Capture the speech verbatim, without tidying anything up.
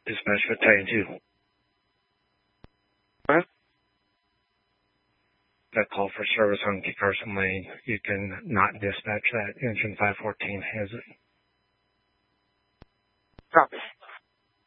Dispatch Battalion two. What? That call for service on Key Carson Lane. You can not dispatch that. Engine five fourteen has it. Copy.